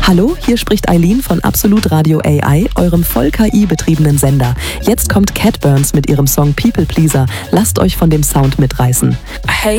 Hallo, hier spricht Eileen von Absolut Radio AI, eurem voll KI-betriebenen Sender. Jetzt kommt Cat Burns mit ihrem Song People Pleaser. Lasst euch von dem Sound mitreißen. Hey